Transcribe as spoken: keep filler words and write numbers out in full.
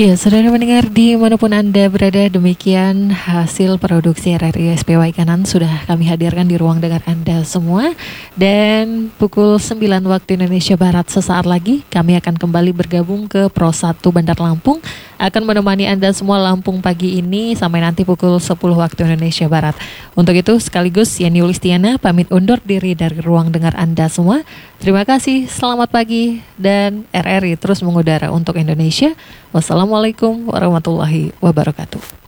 Ya, saudara mendengar dimanapun Anda berada, demikian hasil produksi R R I S P W Kanan sudah kami hadirkan di ruang dengar Anda semua. Dan pukul sembilan waktu Indonesia Barat sesaat lagi kami akan kembali bergabung ke Pro satu Bandar Lampung, akan menemani Anda semua Lampung pagi ini sampai nanti pukul sepuluh waktu Indonesia Barat. Untuk itu sekaligus Yani Yulistiana pamit undur diri dari ruang dengar Anda semua. Terima kasih, selamat pagi, dan R R I terus mengudara untuk Indonesia. Wassalamualaikum warahmatullahi wabarakatuh.